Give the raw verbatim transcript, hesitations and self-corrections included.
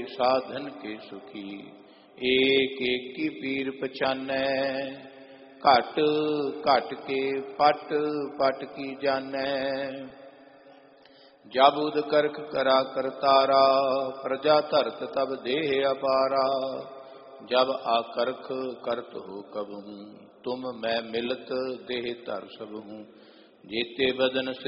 साधन के सुखी। एक एक की पीर पछानै, घट घट के पट पट की जानै। जब उद करख करा करतारा, प्रजा धरत तब देह अपारा। जब आकर्ख करत हो कबहूँ, तुम मैं मिलत देह धर सबहूँ। जेते बदन